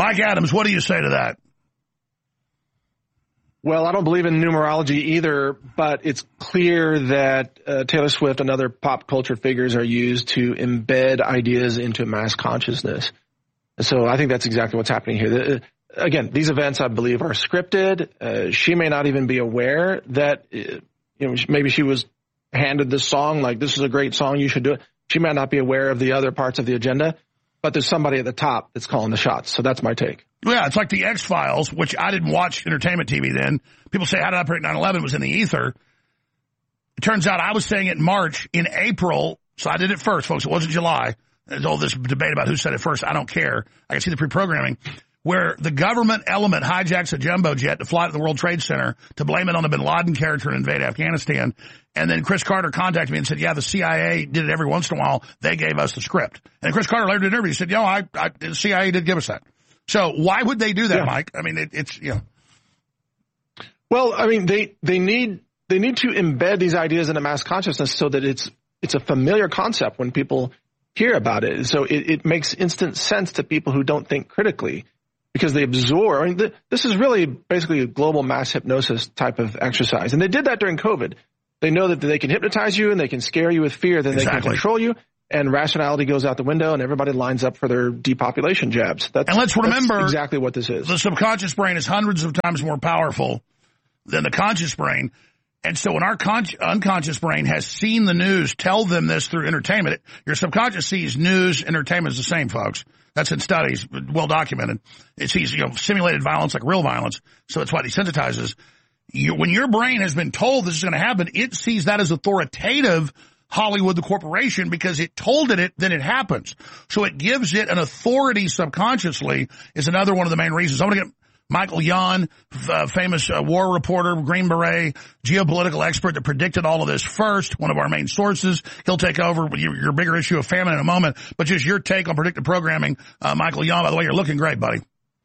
Mike Adams, what do you say to that? Well, I don't believe in numerology either, but it's clear that Taylor Swift and other pop culture figures are used to embed ideas into mass consciousness. So I think that's exactly what's happening here. Again, these events, I believe, are scripted. She may not even be aware that, maybe she was handed this song, like, this is a great song, you should do it. She may not be aware of the other parts of the agenda, but there's somebody at the top that's calling the shots. So that's my take. Yeah, it's like the X-Files, which I didn't watch entertainment TV then. People say, how did I predict 9/11? Was in the ether. It turns out I was saying it in March. In April, so I did it first, folks. It wasn't July. There's all this debate about who said it first. I don't care. I can see the pre-programming. Where the government element hijacks a jumbo jet to fly to the World Trade Center to blame it on the bin Laden character and invade Afghanistan. And then Chris Carter contacted me and said, yeah, the CIA did it every once in a while. They gave us the script. And Chris Carter later did an interview. He said, the CIA did give us that. So why would they do that, Mike? I mean, it's. Well, I mean, they need to embed these ideas into mass consciousness so that it's a familiar concept when people hear about it. So it makes instant sense to people who don't think critically because they absorb. I mean, this is really basically a global mass hypnosis type of exercise. And they did that during COVID. They know that they can hypnotize you and they can scare you with fear, then they can control you. And rationality goes out the window, and everybody lines up for their depopulation jabs. And let's remember that's exactly what this is. The subconscious brain is hundreds of times more powerful than the conscious brain. And so when our unconscious brain has seen the news, tell them this through entertainment. Your subconscious sees news, entertainment is the same, folks. That's in studies, well documented. It sees simulated violence like real violence, so it's why it desensitizes. When your brain has been told this is going to happen, it sees that as authoritative Hollywood, the corporation, because it told it, then it happens. So it gives it an authority subconsciously is another one of the main reasons. I'm going to get Michael Yon, famous war reporter, Green Beret, geopolitical expert that predicted all of this first, one of our main sources. He'll take over with your bigger issue of famine in a moment. But just your take on predictive programming. Michael Yon, by the way, you're looking great, buddy.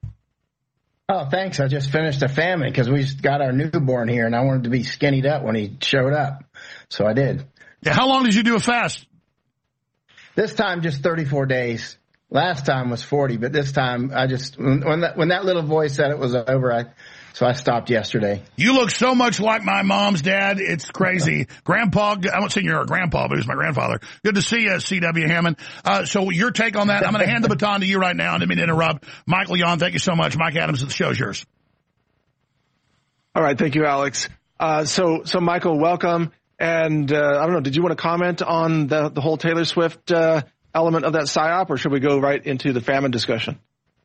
Oh, thanks. I just finished a famine because we got our newborn here, and I wanted to be skinnied up when he showed up. So I did. Yeah, how long did you do a fast? This time, just 34 days. Last time was 40, but this time I just when that little voice said it was over, so I stopped yesterday. You look so much like my mom's dad. It's crazy. Grandpa, I won't say you're a grandpa, but he was my grandfather. Good to see you, C.W. Hammond. So your take on that, I'm going to hand the baton to you right now. I didn't mean to interrupt. Michael Yon, thank you so much. Mike Adams, the show's yours. All right. Thank you, Alex. So Michael, welcome. And I don't know, did you want to comment on the whole Taylor Swift element of that PSYOP, or should we go right into the famine discussion?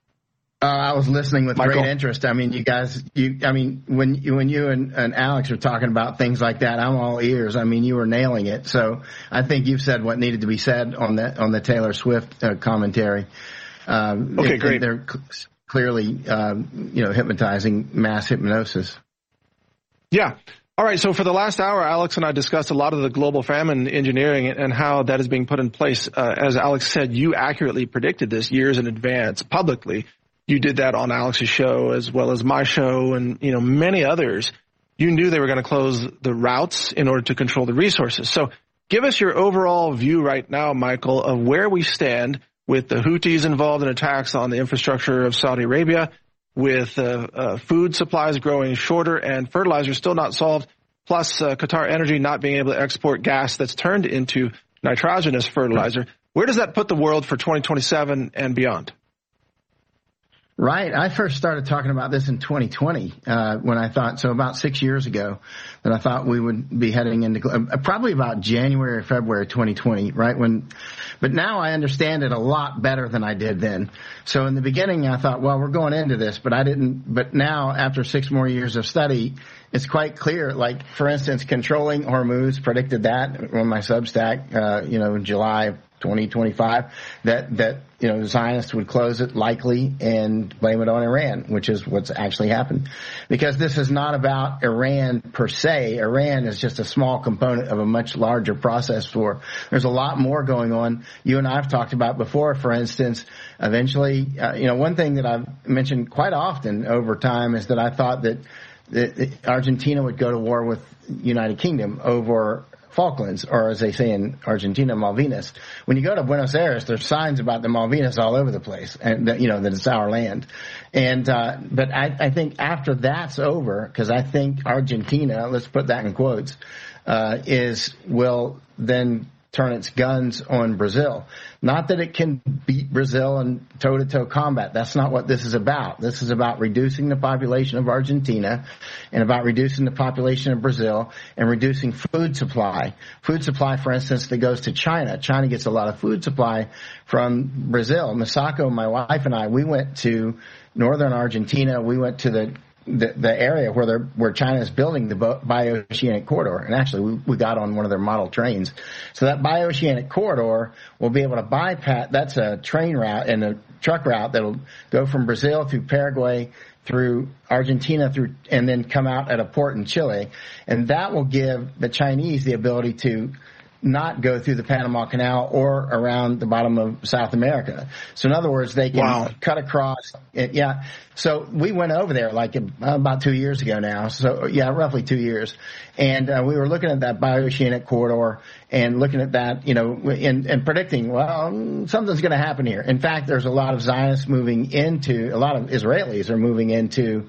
I was listening with Michael? great interest. I mean, you guys, when you and Alex are talking about things like that, I'm all ears. I mean, you were nailing it. So I think you've said what needed to be said on the Taylor Swift commentary. Okay, great. They're clearly, hypnotizing mass hypnosis. Yeah. All right. So for the last hour, Alex and I discussed a lot of the global famine engineering and how that is being put in place. As Alex said, you accurately predicted this years in advance publicly. You did that on Alex's show as well as my show and, many others. You knew they were going to close the routes in order to control the resources. So give us your overall view right now, Michael, of where we stand with the Houthis involved in attacks on the infrastructure of Saudi Arabia, with food supplies growing shorter and fertilizer still not solved, plus Qatar Energy not being able to export gas that's turned into nitrogenous fertilizer. Where does that put the world for 2027 and beyond? Right. I first started talking about this in 2020 when I thought, so about 6 years ago, that I thought we would be heading into probably about January or February 2020, right? But now I understand it a lot better than I did then. So in the beginning, I thought, well, we're going into this, but I didn't. But now, after 6 more years of study, it's quite clear. Like, for instance, controlling Hormuz, predicted that on my Substack, in July 2025, that the Zionists would close it likely and blame it on Iran, which is what's actually happened. Because this is not about Iran per se. Iran is just a small component of a much larger process war. There's a lot more going on. You and I have talked about before, for instance, eventually, one thing that I've mentioned quite often over time is that I thought that Argentina would go to war with United Kingdom over Falklands, or as they say in Argentina, Malvinas. When you go to Buenos Aires, there's signs about the Malvinas all over the place, and that, that it's our land. And but I think after that's over, because I think Argentina, let's put that in quotes, will then turn its guns on Brazil. Not that it can beat Brazil in toe-to-toe combat. That's not what this is about. This is about reducing the population of Argentina and about reducing the population of Brazil and reducing food supply. Food supply, for instance, that goes to China. China gets a lot of food supply from Brazil. Misako, my wife, and I, we went to northern Argentina. We went to the area where China is building the bioceanic corridor. And actually, we got on one of their model trains. So that bioceanic corridor will be able to bypass, that's a train route and a truck route that'll go from Brazil through Paraguay, through Argentina, and then come out at a port in Chile. And that will give the Chinese the ability to not go through the Panama Canal or around the bottom of South America. So in other words, they can cut across. Yeah. So we went over there like about 2 years ago now. So yeah, roughly 2 years. And we were looking at that bioceanic corridor and looking at that, and predicting, well, something's going to happen here. In fact, there's a lot of Zionists a lot of Israelis are moving into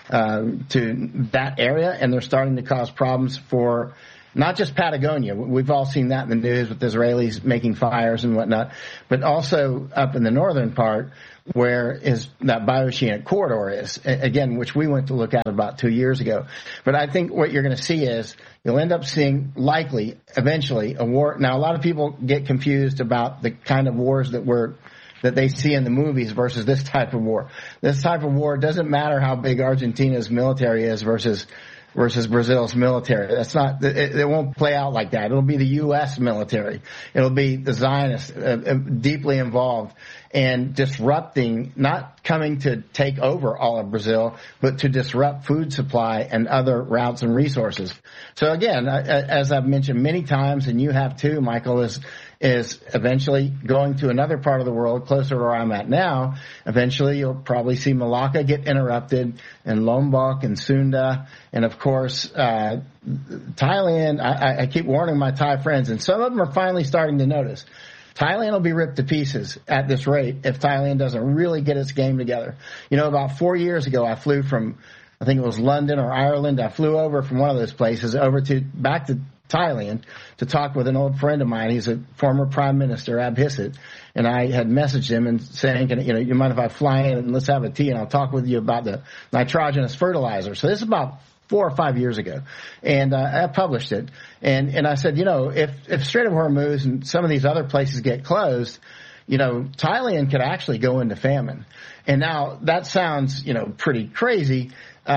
to that area, and they're starting to cause problems for not just Patagonia. We've all seen that in the news with Israelis making fires and whatnot, but also up in the northern part where that bioceanic corridor is, again, which we went to look at about 2 years ago. But I think what you're going to see is you'll end up seeing likely eventually a war. Now, a lot of people get confused about the kind of wars that they see in the movies versus this type of war. This type of war doesn't matter how big Argentina's military is versus Brazil's military. That's not, it won't play out like that. It'll be the U.S. military. It'll be the Zionists deeply involved and disrupting, not coming to take over all of Brazil, but to disrupt food supply and other routes and resources. So again, as I've mentioned many times, and you have too, Michael, is eventually going to another part of the world closer to where I'm at now. Eventually, you'll probably see Malacca get interrupted, and Lombok and Sunda, and of course, Thailand. I keep warning my Thai friends, and some of them are finally starting to notice. Thailand will be ripped to pieces at this rate if Thailand doesn't really get its game together. About 4 years ago, I flew from, I think it was London or Ireland. I flew over from one of those places back to Thailand to talk with an old friend of mine. He's a former prime minister, Abhisit, and I had messaged him and saying, you mind if I fly in and let's have a tea and I'll talk with you about the nitrogenous fertilizer. So this is about 4 or 5 years ago, and I published it. And I said, if Strait of Hormuz and some of these other places get closed, Thailand could actually go into famine. And now that sounds, pretty crazy,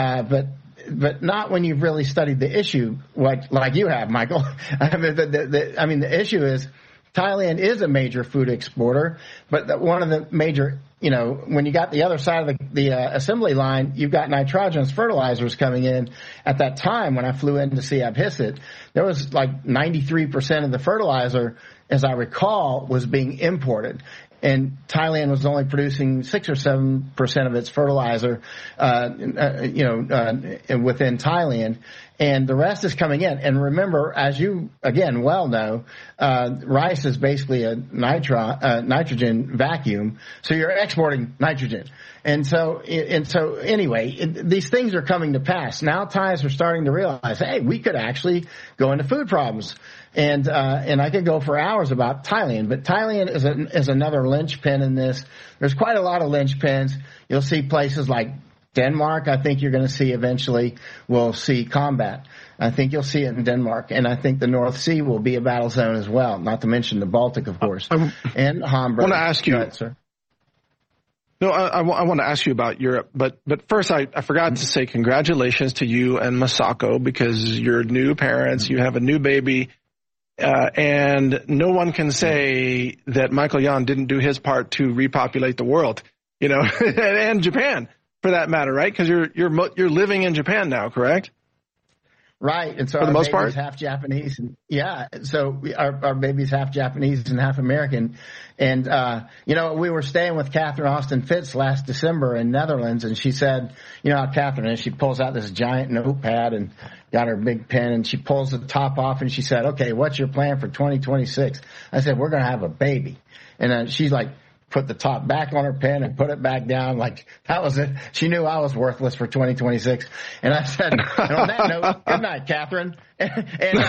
but not when you've really studied the issue like you have, Michael. The issue is Thailand is a major food exporter, but one of the major, when you got the other side of the assembly line, you've got nitrogenous fertilizers coming in. At that time, when I flew in to see Abhisit, there was like 93% of the fertilizer, as I recall, was being imported. And Thailand was only producing 6 or 7% of its fertilizer, within Thailand, and the rest is coming in. And remember, as you again well know, rice is basically a nitrogen vacuum, so you're exporting nitrogen. And so anyway, these things are coming to pass. Now Thais are starting to realize, hey, we could actually go into food problems. And I could go for hours about Thailand, but Thailand is another linchpin in this. There's quite a lot of linchpins. You'll see places like Denmark. I think you're going to see eventually we'll see combat. I think you'll see it in Denmark, and I think the North Sea will be a battle zone as well. Not to mention the Baltic, of course, and Hamburg. I want to ask you, ahead, sir. No, I want to ask you about Europe, but first I forgot to say congratulations to you and Misako, because you're new parents, you have a new baby. And no one can say that Michael Yon didn't do his part to repopulate the world, and Japan for that matter, right? Because you're living in Japan now, correct? Right, and so for the most part, half Japanese, and so our baby's half Japanese and half American, and we were staying with Catherine Austin Fitz last December in Netherlands, and she said, how Catherine is, she pulls out this giant notepad, and got her big pen, and she pulls the top off, and she said, "Okay, what's your plan for 2026?" I said, "We're going to have a baby." And she's like, put the top back on her pen and put it back down. Like, that was it. She knew I was worthless for 2026. And I said, and on that note, good night, Catherine. And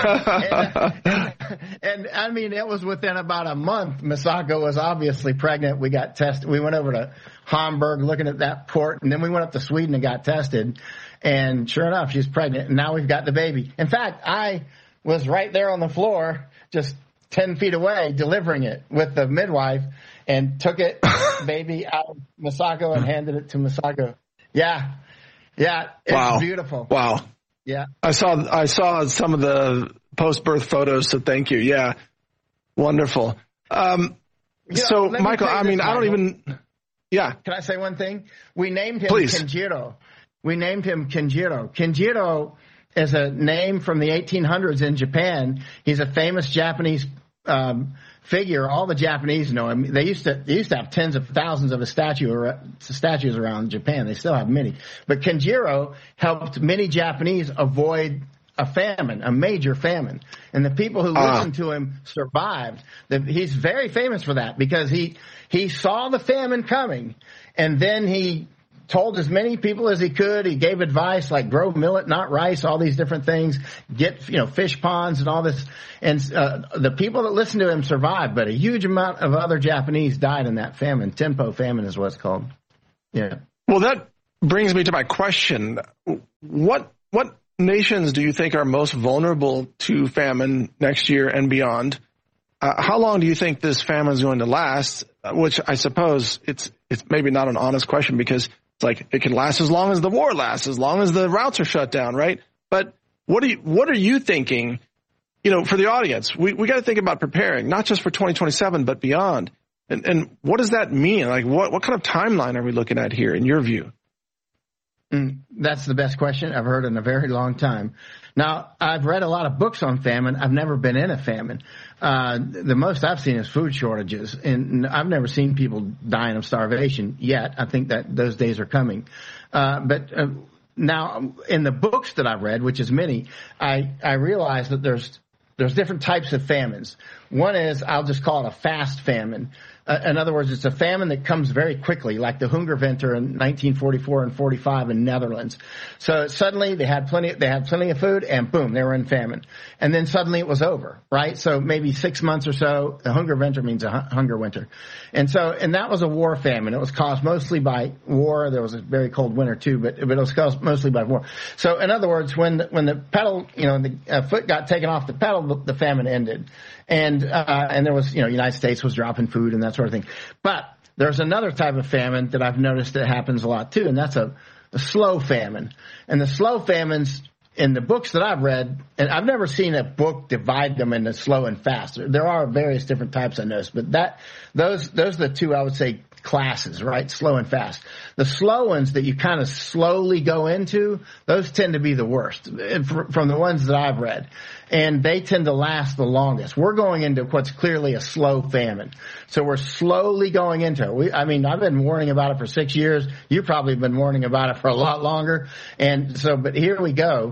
I mean, it was within about a month. Misako was obviously pregnant. We got tested. We went over to Hamburg looking at that port, and then we went up to Sweden and got tested. And sure enough, she's pregnant. And now we've got the baby. In fact, I was right there on the floor, just 10 feet away, delivering it with the midwife, and took it, baby, out of Misako and handed it to Misako. Yeah. It's beautiful. Wow. Yeah. I saw some of the post-birth photos, so thank you. Yeah. Wonderful. So, Michael, I mean, I don't even, yeah. Can I say one thing? We named him Please. Kenjiro. Kenjiro is a name from the 1800s in Japan. He's a famous Japanese figure. All the Japanese know him. They used to have tens of thousands of statues around Japan. They still have many. But Kenjiro helped many Japanese avoid a major famine. And the people who listened to him survived. He's very famous for that because he saw the famine coming, and then he told as many people as he could. He gave advice like grow millet, not rice, all these different things, get, fish ponds and all this. And the people that listened to him survived, but a huge amount of other Japanese died in that famine. Tempo famine is what it's called. Yeah. Well, that brings me to my question. What nations do you think are most vulnerable to famine next year and beyond? How long do you think this famine is going to last? Which I suppose it's maybe not an honest question because it's like it can last as long as the war lasts, as long as the routes are shut down, right? But what are you thinking? For the audience, we got to think about preparing not just for 2027 but beyond. And what does that mean? Like what kind of timeline are we looking at here in your view? That's the best question I've heard in a very long time. Now, I've read a lot of books on famine. I've never been in a famine. The most I've seen is food shortages, and I've never seen people dying of starvation yet. I think that those days are coming. But now, in the books that I've read, which is many, I realize that there's different types of famines. One is, I'll just call it a fast famine. In other words, it's a famine that comes very quickly, like the Hungerwinter in 1944 and 45 in Netherlands. So suddenly they had plenty of food, and boom, they were in famine. And then suddenly it was over, right? So maybe 6 months or so. The Hungerwinter means a hunger winter. And that was a war famine. It was caused mostly by war. There was a very cold winter too, but it was caused mostly by war. So in other words, when the pedal, the foot got taken off the pedal, the famine ended. And there was, United States was dropping food and that sort of thing. But there's another type of famine that I've noticed that happens a lot too, and that's a slow famine. And the slow famines in the books that I've read, and I've never seen a book divide them into slow and fast. There are various different types I noticed, but those are the two I would say classes, right? Slow and fast. The slow ones that you kind of slowly go into, those tend to be the worst from the ones that I've read. And they tend to last the longest. We're going into what's clearly a slow famine. So we're slowly going into it. I've been warning about it for 6 years. You've probably been warning about it for a lot longer. But here we go.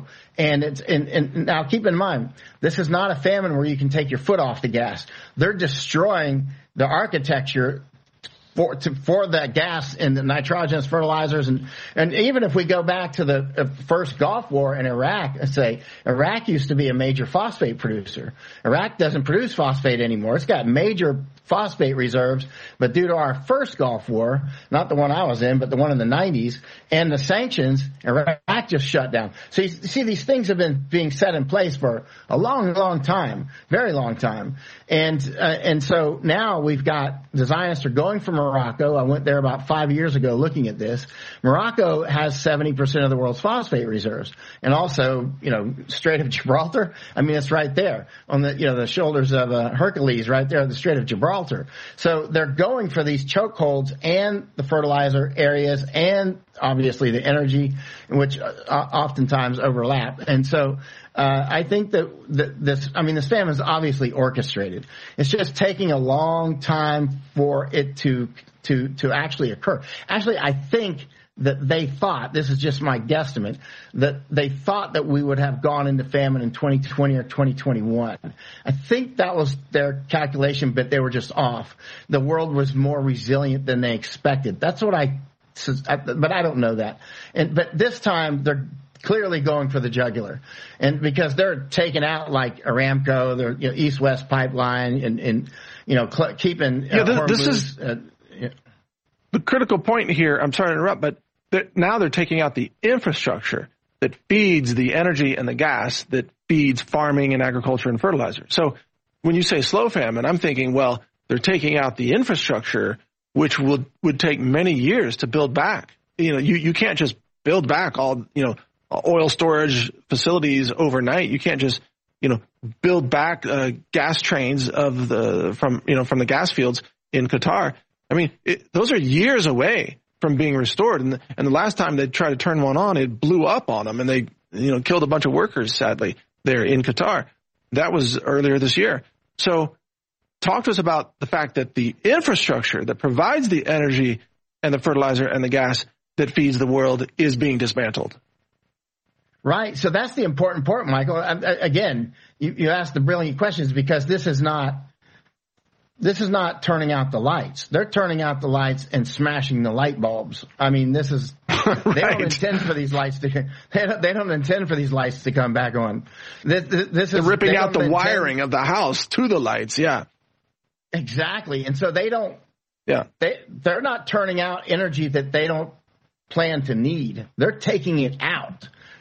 And now keep in mind, this is not a famine where you can take your foot off the gas. They're destroying the architecture for the gas and the nitrogenous fertilizers. And even if we go back to the first Gulf War in Iraq, let's say Iraq used to be a major phosphate producer. Iraq doesn't produce phosphate anymore. It's got major phosphate reserves, but due to our first Gulf War, not the one I was in, but the one in the 90s, and the sanctions, Iraq just shut down. So you see, these things have been being set in place for a long, long time, very long time. And so now we've got the Zionists are going for Morocco. I went there about 5 years ago looking at this. Morocco has 70% of the world's phosphate reserves. And also, Strait of Gibraltar. It's right there on the shoulders of Hercules, right there at the Strait of Gibraltar. So they're going for these chokeholds and the fertilizer areas and obviously the energy, which oftentimes overlap. And so I think that this famine is obviously orchestrated. It's just taking a long time for it to to actually occur. Actually, I think that they thought, this is just my guesstimate, that they thought that we would have gone into famine in 2020 or 2021. I think that was their calculation, but they were just off. The world was more resilient than they expected. That's what but I don't know that. But this time they're clearly going for the jugular, and because they're taking out like Aramco, their East-West pipeline, and keeping this is the critical point here. I'm sorry to interrupt, but now they're taking out the infrastructure that feeds the energy and the gas that feeds farming and agriculture and fertilizer. So when you say slow famine, I'm thinking, well, they're taking out the infrastructure, which would take many years to build back. You can't just build back all, oil storage facilities overnight. You can't just, build back gas trains from the gas fields in Qatar. I mean, those are years away from being restored. And the last time they tried to turn one on, it blew up on them, and they, killed a bunch of workers, sadly, there in Qatar. That was earlier this year. So talk to us about the fact that the infrastructure that provides the energy and the fertilizer and the gas that feeds the world is being dismantled. Right. So that's the important part, Michael. Again, you asked the brilliant questions because this is not turning out the lights. They're turning out the lights and smashing the light bulbs. I mean, this is right. They don't intend for these lights to come back on. They're ripping out the wiring of the house to the lights. Yeah. Exactly. And so they're not turning out energy that they don't plan to need. They're taking it out.